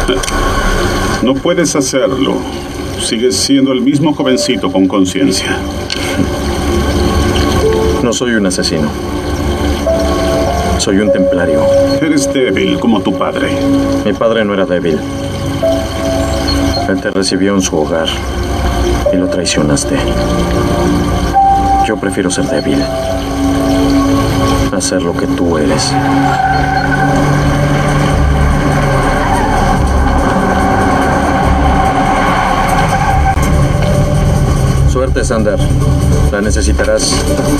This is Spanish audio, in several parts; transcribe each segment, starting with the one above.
No puedes hacerlo. Sigues siendo el mismo jovencito con conciencia. No soy un asesino. Soy un templario. Eres débil como tu padre. Mi padre no era débil. Él te recibió en su hogar y lo traicionaste. Yo prefiero ser débil. Hacer lo que tú eres. Suerte, Sander. La necesitarás.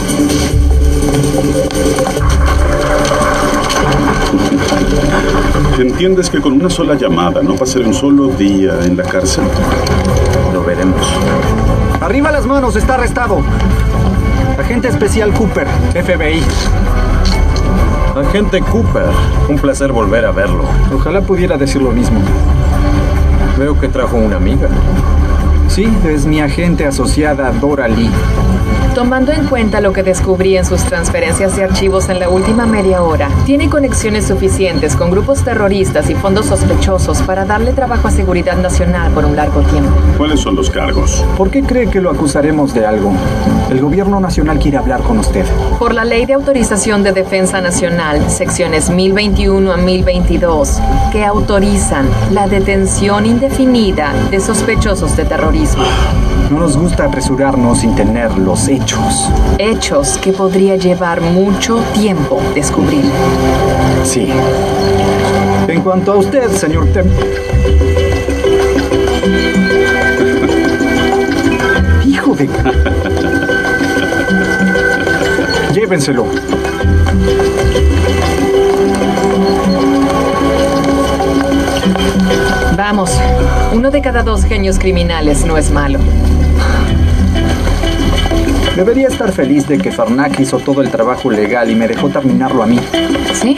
¿Entiendes que con una sola llamada no pasaré un solo día en la cárcel? Lo veremos. ¡Arriba las manos! ¡Está arrestado! Agente especial Cooper, FBI. Agente Cooper. Un placer volver a verlo. Ojalá pudiera decir lo mismo. Veo que trajo una amiga. Sí, es mi agente asociada Dora Lee. Tomando en cuenta lo que descubrí en sus transferencias de archivos en la última media hora, tiene conexiones suficientes con grupos terroristas y fondos sospechosos para darle trabajo a Seguridad Nacional por un largo tiempo. ¿Cuáles son los cargos? ¿Por qué cree que lo acusaremos de algo? El gobierno nacional quiere hablar con usted. Por la Ley de Autorización de Defensa Nacional, secciones 1021 a 1022, que autorizan la detención indefinida de sospechosos de terrorismo. No nos gusta apresurarnos sin tener los hechos. Hechos que podría llevar mucho tiempo descubrir. Sí. En cuanto a usted, señor Hijo de... Llévenselo. Vamos, 1 de cada 2 genios criminales no es malo. Debería estar feliz de que Farnak hizo todo el trabajo legal y me dejó terminarlo a mí. ¿Sí?